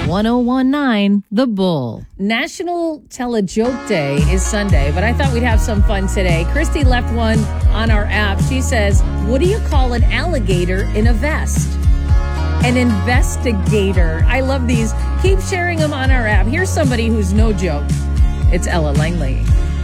1019 The Bull. National Tell a Joke Day is Sunday, but I thought we'd have some fun today. Christy left one on our app. She says, what do you call an alligator in a vest? An investigator. I love these. Keep sharing them on our app. Here's somebody who's no joke. It's Ella Langley.